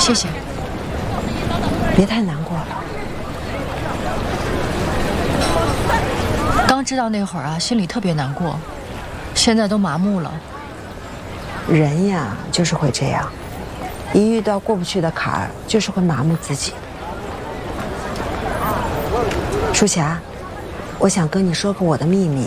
谢谢。 别太难过了。 刚知道那会儿啊，心里特别难过，现在都麻木了。 人呀，就是会这样，一遇到过不去的坎儿，就是会麻木自己。舒霞，我想跟你说个我的秘密。